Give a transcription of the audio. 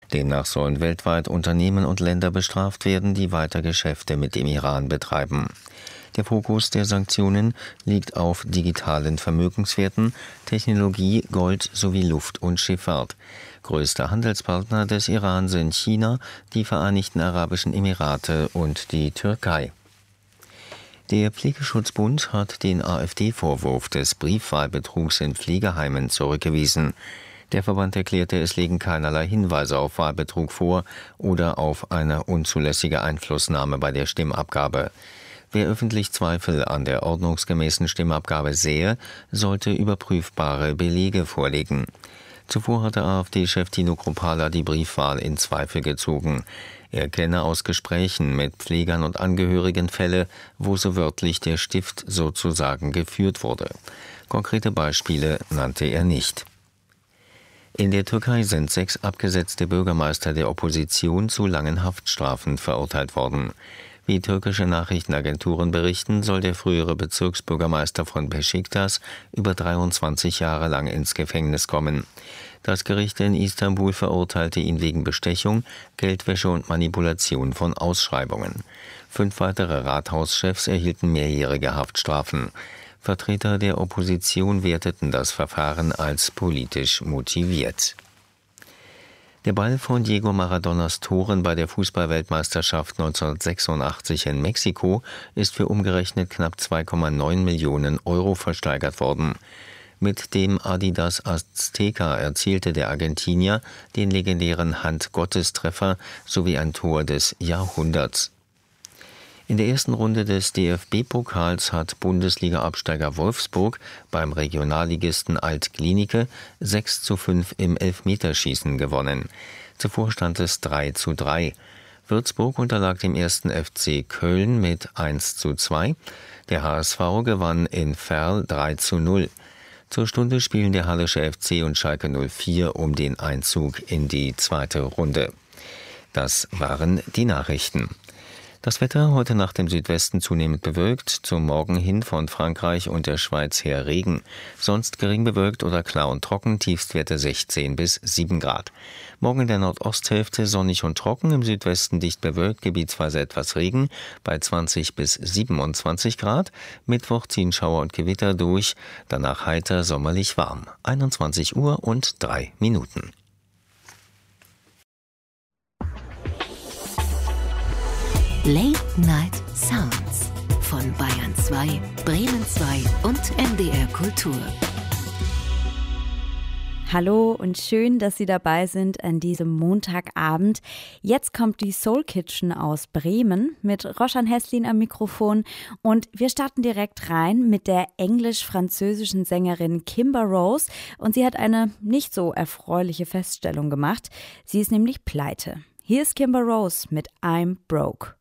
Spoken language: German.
Demnach sollen weltweit Unternehmen und Länder bestraft werden, die weiter Geschäfte mit dem Iran betreiben. Der Fokus der Sanktionen liegt auf digitalen Vermögenswerten, Technologie, Gold sowie Luft- und Schifffahrt. Größte Handelspartner des Iran sind China, die Vereinigten Arabischen Emirate und die Türkei. Der Pflegeschutzbund hat den AfD-Vorwurf des Briefwahlbetrugs in Pflegeheimen zurückgewiesen. Der Verband erklärte, es liegen keinerlei Hinweise auf Wahlbetrug vor oder auf eine unzulässige Einflussnahme bei der Stimmabgabe. Wer öffentlich Zweifel an der ordnungsgemäßen Stimmabgabe sähe, sollte überprüfbare Belege vorlegen. Zuvor hatte AfD-Chef Tino Kruppala die Briefwahl in Zweifel gezogen. Er kenne aus Gesprächen mit Pflegern und Angehörigen Fälle, wo so wörtlich der Stift sozusagen geführt wurde. Konkrete Beispiele nannte er nicht. In der Türkei sind 6 abgesetzte Bürgermeister der Opposition zu langen Haftstrafen verurteilt worden. Wie türkische Nachrichtenagenturen berichten, soll der frühere Bezirksbürgermeister von Beşiktaş über 23 Jahre lang ins Gefängnis kommen. Das Gericht in Istanbul verurteilte ihn wegen Bestechung, Geldwäsche und Manipulation von Ausschreibungen. 5 weitere Rathauschefs erhielten mehrjährige Haftstrafen. Vertreter der Opposition werteten das Verfahren als politisch motiviert. Der Ball von Diego Maradonas Toren bei der Fußball-Weltmeisterschaft 1986 in Mexiko ist für umgerechnet knapp 2,9 Millionen Euro versteigert worden. Mit dem Adidas Azteca erzielte der Argentinier den legendären Hand-Gottes-Treffer sowie ein Tor des Jahrhunderts. In der ersten Runde des DFB-Pokals hat Bundesliga-Absteiger Wolfsburg beim Regionalligisten Alt-Glienicke 6:5 im Elfmeterschießen gewonnen. Zuvor stand es 3:3. Würzburg unterlag dem 1. FC Köln mit 1:2. Der HSV gewann in Verl 3:0. Zur Stunde spielen der Hallische FC und Schalke 04 um den Einzug in die zweite Runde. Das waren die Nachrichten. Das Wetter heute Nacht im Südwesten zunehmend bewölkt, zum Morgen hin von Frankreich und der Schweiz her Regen. Sonst gering bewölkt oder klar und trocken, Tiefstwerte 16 bis 7 Grad. Morgen in der Nordosthälfte sonnig und trocken, im Südwesten dicht bewölkt, gebietsweise etwas Regen, bei 20 bis 27 Grad. Mittwoch ziehen Schauer und Gewitter durch, danach heiter sommerlich warm. 21 Uhr und 3 Minuten. Late Night Sounds von Bayern 2, Bremen 2 und NDR Kultur. Hallo und schön, dass Sie dabei sind an diesem Montagabend. Jetzt kommt die Soul Kitchen aus Bremen mit Roshan Heslin am Mikrofon und wir starten direkt rein mit der englisch-französischen Sängerin Kimber Rose und sie hat eine nicht so erfreuliche Feststellung gemacht. Sie ist nämlich pleite. Hier ist Kimber Rose mit I'm Broke.